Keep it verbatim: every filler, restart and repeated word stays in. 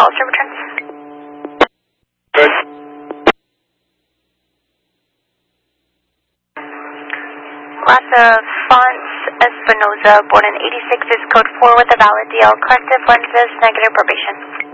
Hollister returns. Good. Lassa Fonts Espinoza, born in eighty-six, is code four with a valid D L. Corrective lenses, negative probation.